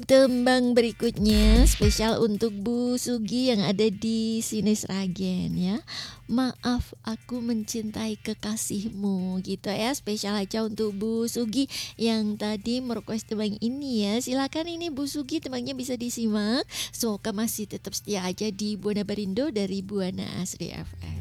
Tembang berikutnya spesial untuk Bu Sugi yang ada di sini Sragen ya. Maaf aku mencintai kekasihmu gitu ya. Spesial aja untuk Bu Sugi yang tadi merequest tembang ini ya. Silakan ini Bu Sugi, tembangnya bisa disimak. Semoga masih tetap setia aja di Buana Barindo dari Buana Asri FM.